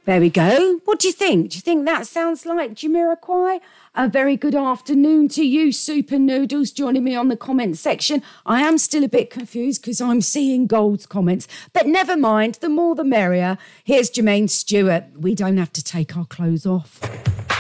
There we go. What do you think? Do you think that sounds like Jamiroquai? A very good afternoon to you, Super Noodles, joining me on the comment section. I am still a bit confused because I'm seeing Gold's comments, but never mind. The more the merrier. Here's Jermaine Stewart. We don't have to take our clothes off.